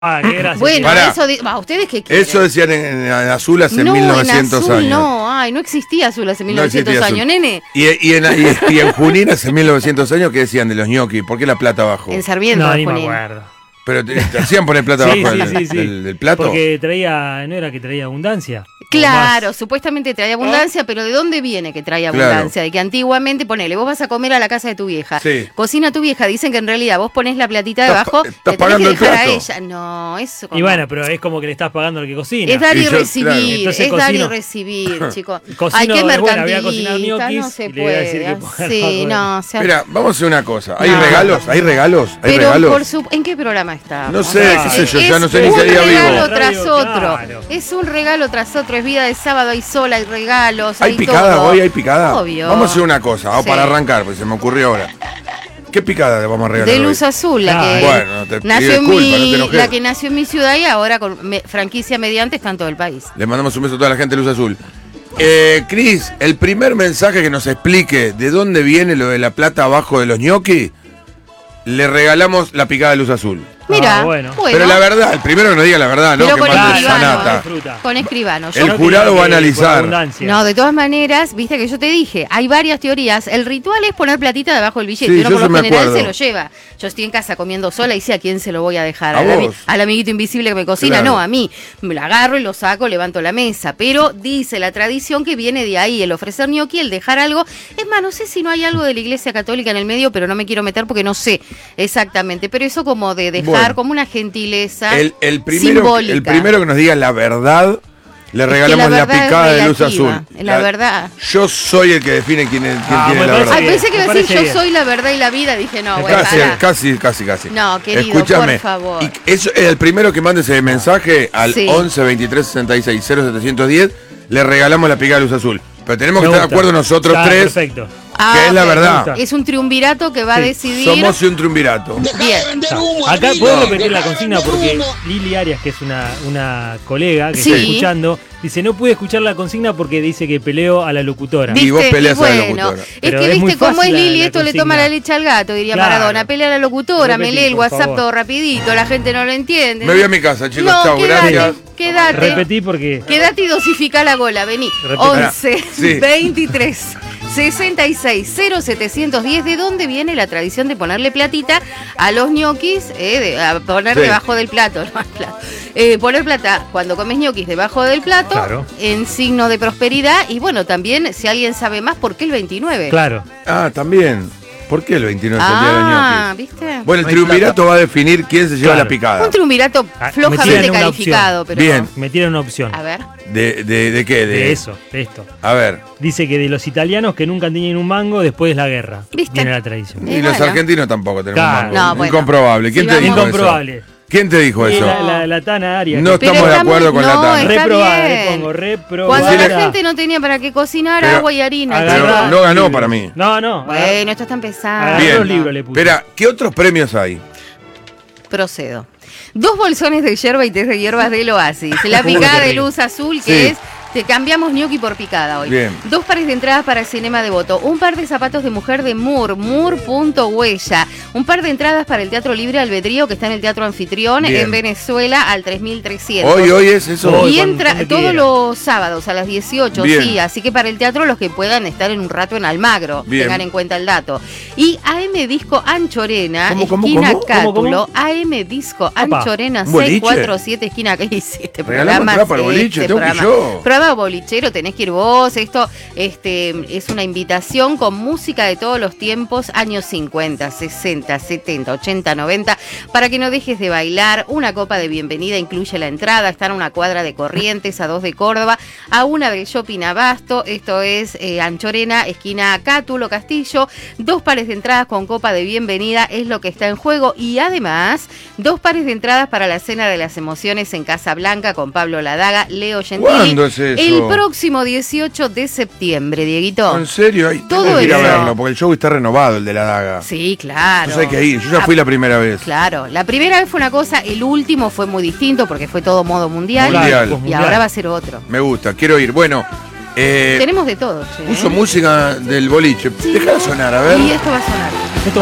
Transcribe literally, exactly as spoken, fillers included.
Ah, qué gracia. Bueno, Pará. eso di- bah, ¿ustedes qué quieren? Eso decían en, en Azul hace no, mil novecientos en Azul, años. No, ay, no existía Azul hace mil No novecientos existía años, Azul. nene. Y, y, en, y, y en Junín hace mil novecientos años, ¿qué decían de los ñoquis? ¿Por qué la plata abajo? En Sarmiento, No, ni me Junín. acuerdo. Pero te, te hacían poner plata Sí, abajo sí, del, sí, sí. del- del plato. Porque traía, ¿no era que traía abundancia? Claro, O más. supuestamente trae abundancia, pero ¿de dónde viene que trae Claro. abundancia? De que antiguamente, ponele, vos vas a comer a la casa de tu vieja, Sí. cocina tu vieja, dicen que en realidad vos ponés la platita Estás debajo, pa- estás le tenés pagando que el dejar a plato. ella. No, eso como... Y bueno, pero es como que le estás pagando al que cocina. Es dar Y y yo, recibir, claro. Entonces es dar y cocino- recibir, chicos. Cocino, Ay, qué es bueno, voy a cocinar mercantilista, ñoquis no se y le voy a decir puede. que ponga Sí, abajo de- no, o sea, Mira, vamos a hacer una cosa. ¿Hay No. regalos? ¿Hay regalos? ¿Hay pero regalos? por su... ¿en qué programa está? No sé, qué sé yo, ya no sé ni es qué día un vivo. regalo Radio, tras otro. claro. Es un regalo tras otro. Es vida de sábado, hay sol, hay regalos. ¿Hay hay picada todo. hoy? ¿Hay picada? Obvio. Vamos a hacer una cosa, vamos Sí. para arrancar, porque se me ocurrió ahora. ¿Qué picada le vamos a regalar De hoy? Luz Azul, la Ah, que bueno, no te pido nació en disculpas, no te mi, enojes. la que nació en mi ciudad y ahora con me- franquicia mediante está en todo el país. Le mandamos un beso a toda la gente de Luz Azul. Eh, Cris, el primer mensaje que nos explique de dónde viene lo de la plata abajo de los ñoquis, le regalamos la picada de Luz Azul. Mira, Ah, bueno. Pero la verdad, el primero que nos diga la verdad, ¿no? Pero Que con mande escribano. sanata. Fruta. con escribano. El Yo- No jurado quería va a que- analizar. por abundancia. No, de todas maneras, viste que yo te dije, hay varias teorías. El ritual es poner platita debajo del billete. Sí, Uno yo por eso lo me general acuerdo. se lo lleva. Yo estoy en casa comiendo sola y sé a quién se lo voy a dejar. ¿A Al, ami- vos? al amiguito invisible que me cocina, Claro. no, a mí. Me lo agarro y lo saco, levanto la mesa. Pero dice la tradición que viene de ahí, el ofrecer ñoqui, el dejar algo. Es más, no sé si no hay algo de la Iglesia Católica en el medio, pero no me quiero meter porque no sé exactamente. Pero eso como de dejar, Bueno. como una gentileza El, el primero, simbólica. el primero que nos diga la verdad, le Es que regalamos la, verdad es picada de Luz relativa, Azul. La, verdad. Yo soy el que define quién, es, quién Ah, tiene me la parece verdad. Ay, bien, pensé que me iba a decir parece yo bien. soy la verdad y la vida. Dije, no, bueno, Casi, pará. casi, casi, casi. No, querido, Escúchame. por favor. Y eso, el primero que mande ese mensaje al Sí. once veintitrés sesenta y seis cero setecientos diez, le regalamos la picada de Luz Azul. Pero tenemos Me que estar de gusta. acuerdo nosotros Ah, tres, Perfecto. Ah, que es la ok. verdad. Es un triunvirato que va a Sí. decidir. Somos un triunvirato. Bien. Acá puedo repetir la consigna porque Lili Arias, que es una, una colega que Sí. está escuchando, dice, no pude escuchar la consigna porque dice que peleo a la locutora. Vi- Y vos peleas a la bueno, locutora. es Pero que es muy viste cómo es fácil la- Lili, la esto le consigna. toma la leche al gato, diría Claro. Maradona. Pelea a la locutora, me Repetí, lee el por WhatsApp favor. todo rapidito, la gente no lo entiende. Me voy a mi casa, chicos. No, Chau, quédate, gracias. quédate. Repetí porque... Quédate y dosifica la gola, vení. Repite. once, Sí. veintitrés, sesenta y seis, cero setecientos diez. ¿De dónde viene la tradición de ponerle platita a los ñoquis? Eh, de- a poner Sí. debajo del plato, no al plato. Eh, poner plata cuando comes ñoquis debajo del plato, Claro. en signo de prosperidad. Y bueno, también, si alguien sabe más, ¿por qué el veintinueve? Claro. Ah, también. ¿Por qué el veintinueve es el día de los Ah, ñoquis? ¿viste? Bueno, el No hay triunvirato va a definir quién se lleva Claro. la picada. Un triunvirato Ah, me flojamente tiran una calificado, pero. Bien. Me tiran una opción A ver. ¿De, de, de qué? De, de eso, de esto. A ver. Dice que de los italianos que nunca tenían un mango después de la guerra. ¿Viste? Viene la tradición. Eh, Y los bueno. argentinos tampoco tenemos Claro. mango. No, bueno. Incomprobable. ¿Quién Sí, te vamos. dijo eso? Incomprobable. ¿Quién te dijo Y eso? la, la, la Tana Arias. No que- estamos de está muy- acuerdo con la no, Tana. está Reprobada, bien. le pongo, reprobada. Cuando la Decile- gente no tenía para qué cocinar, Pero- agua y harina. Agarró- Pero chicos. no ganó para mí. No, no. Bueno, esto está empezando. Agarró Bien. los libros le puse. Espera, ¿qué otros premios hay? Procedo. Dos bolsones de yerba y té de hierbas del Oasis. La Uy, picada qué de rico. Luz Azul, que Sí. es. Te cambiamos ñoqui por picada hoy. Bien. Dos pares de entradas para el Cinema Devoto. Un par de zapatos de mujer de Moore, Moore punto huella. Un par de entradas para el Teatro Libre Albedrío, que está en el Teatro Anfitrión, Bien. en Venezuela, al tres mil trescientos. Hoy, hoy es eso. Hoy. Y cuando- entra cuando todos quiera. los sábados a las dieciocho, Bien. sí, así que para el teatro los que puedan estar en un rato en Almagro, Bien. tengan en cuenta el dato. Y A M Disco Anchorena, ¿Cómo, cómo, esquina cómo? ¿Cómo, cómo? Cátulo, A M Disco Anchorena, ¿Un boliche? seiscientos cuarenta y siete, esquina, ¿qué hiciste? Regalamos entrada para el boliche, tengo que ir yo. Programa bolichero, tenés que ir vos, esto este, es una invitación con música de todos los tiempos, años cincuenta, sesenta, setenta, ochenta, noventa, para que no dejes de bailar. Una copa de bienvenida incluye la entrada, están a una cuadra de Corrientes, a dos de Córdoba, a una del Shopping Abasto, esto es eh, Anchorena, esquina Cátulo, Castillo. Dos pares de entradas con copa de bienvenida es lo que está en juego, y además dos pares de entradas para la Cena de las Emociones en Casa Blanca con Pablo Ladaga, Leo Gentili. ¿Cuándo es eso? El próximo dieciocho de septiembre, Dieguito. ¿En serio? Ay, Todo tengo que ir a eso. verlo, porque el show está renovado, el de la daga. Sí, claro. Entonces hay que ir. Yo ya fui la primera vez. Claro, la primera vez fue una cosa, el último fue muy distinto porque fue todo modo mundial. Mundial. Y Mundial. ahora va a ser otro. Me gusta, quiero ir. Bueno, eh, Tenemos de todo, che, puso ¿eh? música del boliche. Sí. Dejala sonar, a ver. Y esto va a sonar.